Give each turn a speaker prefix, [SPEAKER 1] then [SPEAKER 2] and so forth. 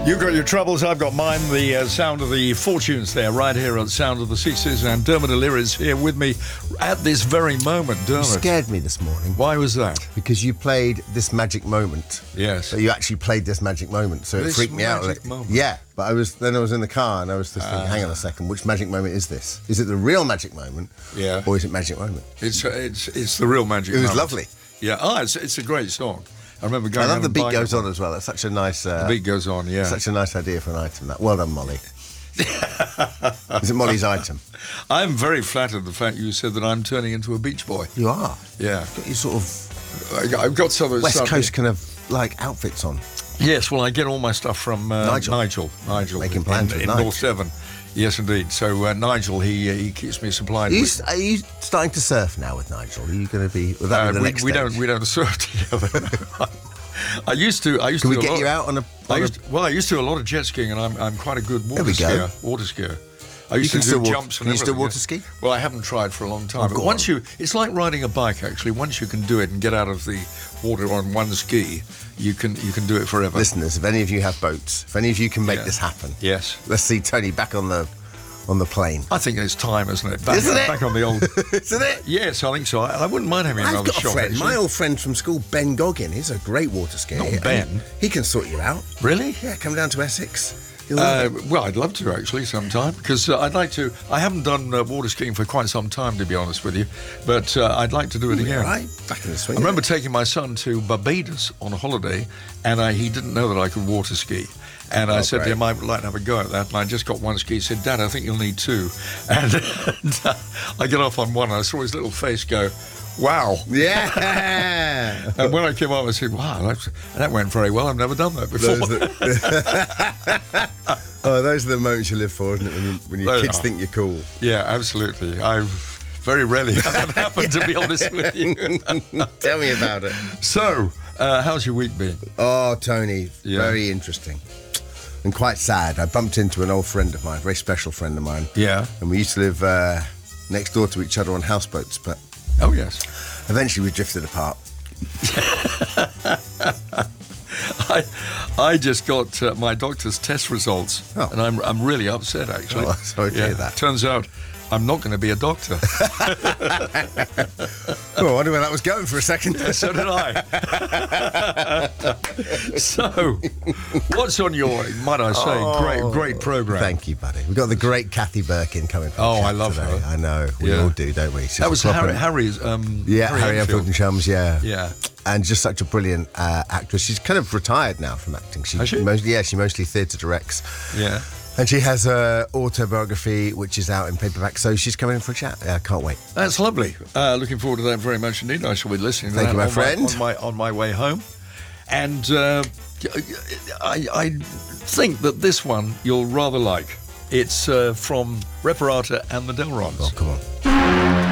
[SPEAKER 1] You've got your troubles, I've got mine. The sound of the fortunes there, right here on Sound of the Sixes. And Dermot O'Leary is here with me at this very moment. Dermot.
[SPEAKER 2] You scared me this morning.
[SPEAKER 1] Why was that?
[SPEAKER 2] Because you played This Magic Moment.
[SPEAKER 1] Yes.
[SPEAKER 2] So you actually played This Magic Moment, so it freaked me out.
[SPEAKER 1] Moment.
[SPEAKER 2] Yeah, but I was in the car and I was just thinking, hang on a second, which magic moment is this? Is it the real magic moment?
[SPEAKER 1] Yeah.
[SPEAKER 2] Or is it Magic Moment?
[SPEAKER 1] It's the real magic moment.
[SPEAKER 2] It was lovely.
[SPEAKER 1] Yeah. It's a great song. I remember going.
[SPEAKER 2] I love the beat goes on as well. That's such a nice.
[SPEAKER 1] The beat goes on. Yeah.
[SPEAKER 2] Such a nice idea for an item. That. Well done, Molly. Is it Molly's item?
[SPEAKER 1] I'm very flattered the fact you said that I'm turning into a beach boy.
[SPEAKER 2] You are.
[SPEAKER 1] Yeah.
[SPEAKER 2] Got you sort of.
[SPEAKER 1] I've got some
[SPEAKER 2] West Coast kind of like outfits on.
[SPEAKER 1] Yes. Well, I get all my stuff from Nigel.
[SPEAKER 2] Making plans
[SPEAKER 1] in
[SPEAKER 2] with
[SPEAKER 1] North Devon. Yes, indeed. So Nigel, he keeps me supplied.
[SPEAKER 2] Are you starting to surf now with Nigel? Are you going to be? Will that be the next stage?
[SPEAKER 1] We don't surf together. No. I used to.
[SPEAKER 2] Can we get you out on a?
[SPEAKER 1] I used to do a lot of jet skiing, and I'm quite a good water skier. I used to do jumps.
[SPEAKER 2] Can you still water ski?
[SPEAKER 1] Well, I haven't tried for a long time. But once it's like riding a bike. Actually, once you can do it and get out of the water on one ski, you can do it forever.
[SPEAKER 2] Listeners, if any of you have boats, if any of you can make this happen,
[SPEAKER 1] yes,
[SPEAKER 2] let's see Tony back on the plane.
[SPEAKER 1] I think it's time, isn't it?
[SPEAKER 2] Isn't
[SPEAKER 1] on the old.
[SPEAKER 2] Isn't it?
[SPEAKER 1] Yes, I think so. I wouldn't mind having another shot.
[SPEAKER 2] I've got a friend, my old friend from school, Ben Goggin. He's a great water skier.
[SPEAKER 1] Not Ben.
[SPEAKER 2] He can sort you out.
[SPEAKER 1] Really?
[SPEAKER 2] Yeah, come down to Essex.
[SPEAKER 1] Well, I'd love to actually sometime because I'd like to. I haven't done water skiing for quite some time, to be honest with you, but I'd like to do it again.
[SPEAKER 2] Right, back in the swing.
[SPEAKER 1] I remember taking my son to Barbados on a holiday, and he didn't know that I could water ski. And I said to him, I would like to have a go at that. And I just got one ski. He said, Dad, I think you'll need two. And I get off on one, and I saw his little face go, wow.
[SPEAKER 2] Yeah.
[SPEAKER 1] And when I came up, I said, wow, that went very well. I've never done that before.
[SPEAKER 2] Those are the moments you live for, isn't it? When your kids think you're cool.
[SPEAKER 1] Yeah, absolutely. I've very rarely had that happen, to be honest with you.
[SPEAKER 2] Tell me about it.
[SPEAKER 1] So, how's your week been?
[SPEAKER 2] Oh, Tony, very interesting. And quite sad. I bumped into an old friend of mine, a very special friend of mine.
[SPEAKER 1] Yeah.
[SPEAKER 2] And we used to live next door to each other on houseboats, but...
[SPEAKER 1] Oh, yes.
[SPEAKER 2] Eventually we drifted apart.
[SPEAKER 1] I just got my doctor's test results, and I'm really upset, actually.
[SPEAKER 2] Oh, sorry to hear that.
[SPEAKER 1] Turns out I'm not going to be a doctor.
[SPEAKER 2] Oh, I wonder where that was going for a second.
[SPEAKER 1] So did I. So, what's on your, might I say, great program?
[SPEAKER 2] Thank you, buddy. We've got the great Kathy Birkin coming for
[SPEAKER 1] I love
[SPEAKER 2] today.
[SPEAKER 1] her.
[SPEAKER 2] I know. We all do, don't we?
[SPEAKER 1] She's that was Harry's...
[SPEAKER 2] Harry Enfield and Chums,
[SPEAKER 1] Yeah.
[SPEAKER 2] And just such a brilliant actress. She's kind of retired now from acting. She mostly theatre directs.
[SPEAKER 1] Yeah.
[SPEAKER 2] And she has her autobiography, which is out in paperback, so she's coming in for a chat. I can't wait.
[SPEAKER 1] That's lovely. Looking forward to that very much indeed. I shall be listening to that
[SPEAKER 2] my friend.
[SPEAKER 1] On my way home. And I think that this one you'll rather like. It's from Reparata and the Delrons.
[SPEAKER 2] Oh, come on.